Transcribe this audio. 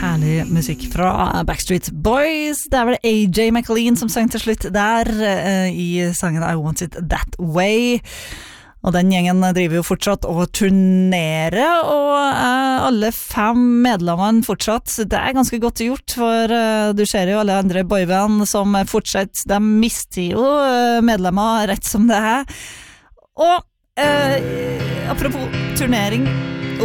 Herlig musikk fra Backstreet Boys. Det vel AJ McLean som sang til slutt der i sangen I Want It That Way. Og den gjengen driver jo fortsatt og turnerer, og alle 5 medlemmene fortsatt. Det ganske godt gjort, for du ser jo alle andre boyband som fortsatt, de mister jo medlemmer rett som det her. Og apropos turnering,